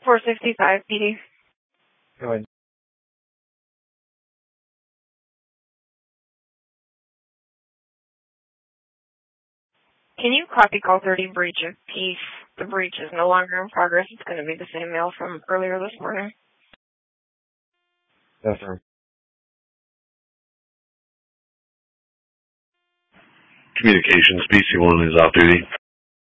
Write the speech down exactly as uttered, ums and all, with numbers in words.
four sixty-five P D. Go ahead. Can you copy call thirty breach of peace? The breach is no longer in progress. It's going to be the same mail from earlier this morning. Yes, sir. Communications, B C one is off duty.